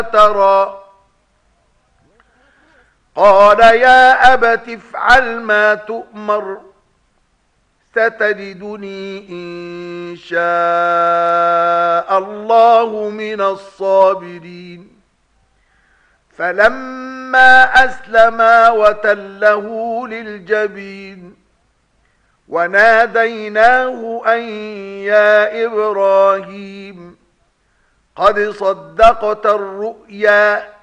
ترى قال يا أبت افعل ما تؤمر ستجدني إن شاء الله من الصابرين فلما أسلما وتله للجبين وناديناه أن يا إبراهيم قد صدقت الرؤيا